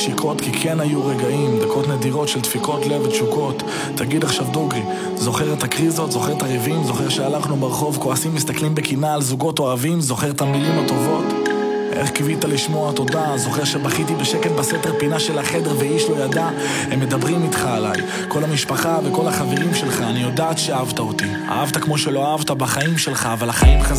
נשיקות כי כן היו רגעים, דקות נדירות של דפיקות לב ותשוקות. תגיד עכשיו דוגרי, זוכר את הקריזות, זוכר את הריבים, זוכר שהלכנו ברחוב כועסים מסתכלים בקינה על זוגות אוהבים, זוכר את המילים הטובות, איך קיווית לשמוע תודה, זוכר שבכיתי בשקט בסתר פינה של החדר ואיש לא ידע. הם מדברים איתך עליי, כל המשפחה וכל החברים שלך, אני יודעת שאהבת אותי, אהבת כמו שלא אהבת בחיים שלך, אבל החיים חזקים